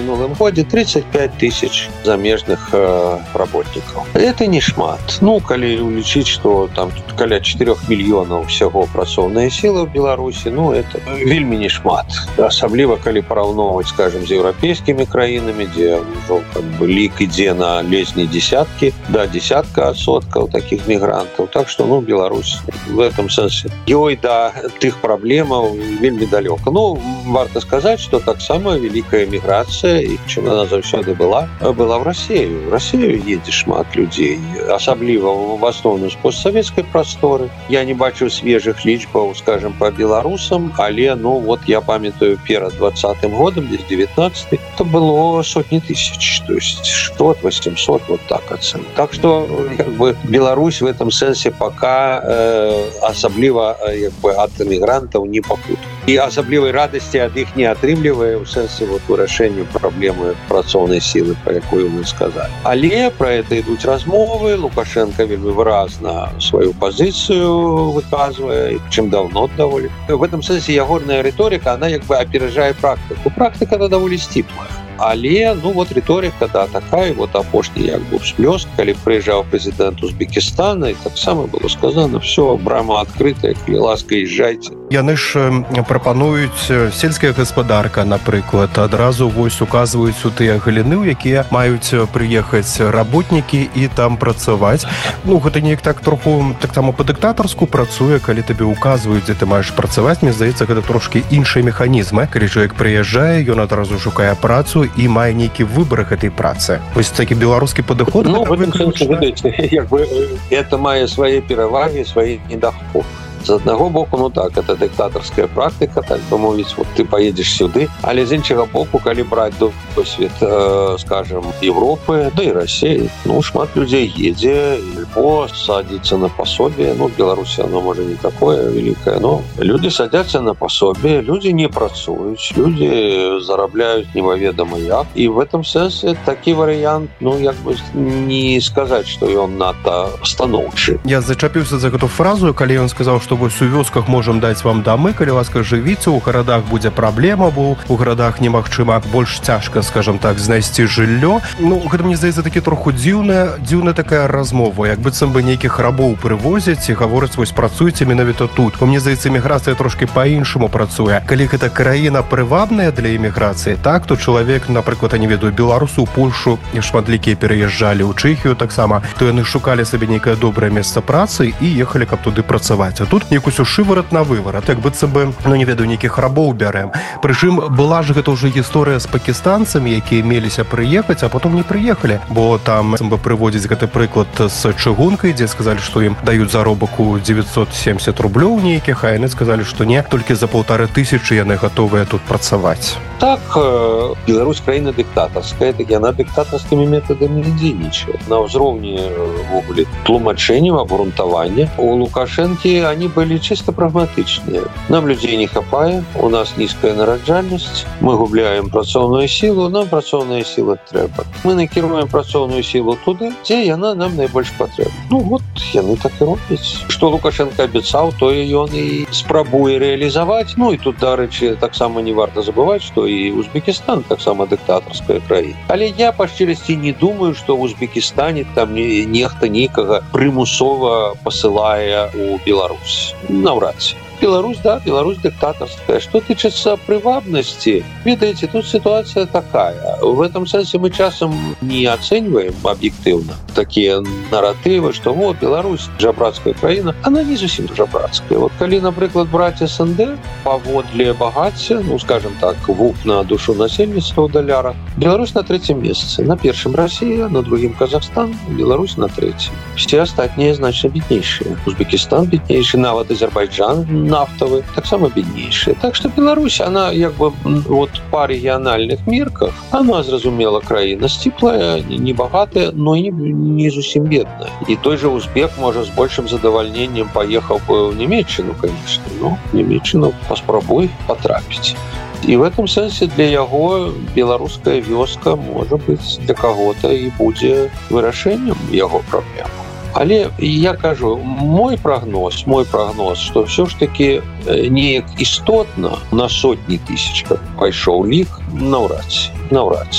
мінулым годзе 35 тысяч замежных работников. Это не шмат. Ну, калі улічыць, что там каля 4 мільёнаў всяго працоўныя сілы в Беларусі, ну, это вельмі не шмат. Асабліва, калі параўноўваць, скажем, з еўрапейскімі краінамі, дзе ўжо как бы лік ідзе на лезні десяткі, да десятка адсоткаў таких мігрантаў. Так что, ну, Беларусь в этом сэнсе ёй да тых праблемаў вельмі далёка. Ну, варта сказаць, что таксама вялікая міграцыя, і чым она заўсёды была в Россию. В Россию едзе шмат людзей, асабліва в асноўным з постсавецкай прасторы. Я не бачу свежых лічбаў, скажем, по беларусам, але, ну, вот я памятаю перад 20-м годом, здесь 19-й, это было сотни тысяч, то есть 600-800, вот так оценка. Так что, как бы, Беларусь в этом сенсе пока асабліва, как бы, от мигрантов не попутала. И асаблівай радасці ад іх не атрымлівае ў сэнсе вот вырашэння праблемы працоўнай сілы, про якую мы сказали. Але про это ідуць размовы, Лукашенко вельмі выразна сваю пазіцыю выказвае, чым давно даволі. В этом сэнсе ягорная рыторика, она як бы опережае практыку. Практыка она даволі сціплая. Але, ну, вот риторика, да, такая, вот апошні як бы всплёск, калі прыязджаў прэзідэнт Узбекистана, і таксама было сказано, все, брама адкрытая, калі ласка, езжайте. Яны ж прапануюць сельская гаспадарка, напрыклад, адразу вось указваюць у тыя галіны, у якія маюць прыехаць работнікі і там працаваць. Ну, гэта неяк так троху таксама па-дыктатарску працуе, калі табе указваюць, дзе ты маеш працаваць. Мне здаецца, гэта трошкі іншыя механізмы. Калі чалавек прыязджае, ён адразу шукае працу і мае нейкі выбар гэтай працы. Вось такі беларускі падыход. Ну, в этом сэнсе, ведаеце, як бы это мае свае перавагі, свае недахопы. З аднаго боку, ну так, это дыктатарская практыка, так бы мовіць, вот ты поедешь сюды, але з іншага боку, калі браць досвед, скажем, Европы, да и России, ну, шмат людей едзе, альбо садится на пособие, ну, в Беларуси оно, может, не такое великое, но люди садятся на пособие, люди не працуют, люди зарабляют неведомо як, и в этом сенсе такі варыянт, ну, як бы не сказать, что ён надто станоўчы. Я зачапіўся за гэту фразу, калі ён сказаў, што вось у вёсках можам даць вам дамы, калі ласка, жывіце, у гарадах будзе праблема, бо у гарадах немагчыма, больш цяжка, скажем так, знайсці жыллё. Ну, гэта, мне здаецца, такі троху дзіўная такая размова, як быццам бы нейкіх рабоў прывозяць і гавораць, вось працуйце менавіта тут. Бо мне здаецца, эміграцыя трошкі па-іншаму працуе. Калі гэта краіна прывабная для эміграцыі, так, то чалавек, напрыклад, я не ведаю, беларусу, Польшу, і шматлікія пераязджалі ў Чэхію таксама, то яны шукалі сабе нейкае добрае месца працы і ехалі, каб туды працаваць. А тут некусь шыварат на выварат, як быццам бы, ну, не ведаю, нейкіх рабоў бярэм. Прычым была ж гэта ўжо гісторыя з пакістанцамі, якія меліся прыехаць, а потом не прыехалі, бо там бы прыводзіць гэты прыклад з чыгункай, дзе сказалі, што ім даюць заробак у 970 рублёў нейкіх, а яны сказалі, што не, толькі за 1500 яны гатовыя тут працаваць. Так, Беларусь краіна дыктатарская, так яна дыктатарскімі метадамі не дзейнічае. На ўзроўні тлумачэнняў, абгрунтавання у Лукашэнкі они были чисто прагматычныя. Нам людей не хапае, у нас нізкая нараджальнасць, мы губляем працоўную сілу, нам працоўная сіла трэба. Мы накіруем працоўную сілу туды, дзе яна нам найбольш патрэбна. Ну вот, яны так і робяць. Што Лукашенко абяцаў, тое ён і спрабуе рэалізаваць. Ну і тут, дарэчы, таксама не варта забываць, што і Узбекистан таксама дыктатарская краіна. Але я па шчырасці не думаю, што в Узбекистане там нехта нейкага прымусова пасылае у Беларусь. Наўрад ці. Беларусь, да, Беларусь диктаторская. Что тычется привабности, видите, тут ситуация такая. В этом сенсе мы часом не оцениваем объективно такие нарративы, что вот Беларусь жабрацкая краіна, она не зусім жабрацкая. Вот калі, например, брать СНД, паводле багацця, ну, скажем так, ВУП на душу насельніцтва ў далярах, Беларусь на третьем месяце. На первом Россия, на другом Казахстан, Беларусь на третьем. Все остальные значно беднейшие. Узбекистан беднейший, нават Азербайджан нафтовый, так само беднейшие. Так что Беларусь, она как бы вот по региональных мерках, она, зразумела, краіна сціплая, не богатая, но и не зусім бедная. И той же узбек, может, с большим задовольнением поехал бы в Немеччину, конечно, но в Немеччину паспрабуй потрапить. И в этом сенсе для яго беларуская вёска, может быть, для кого-то и будзе вырашэннем яго праблем. Але я кажу, мой прогноз, что все ж таки неяк істотна на сотні тысяч пайшоў лік, наўрад ці.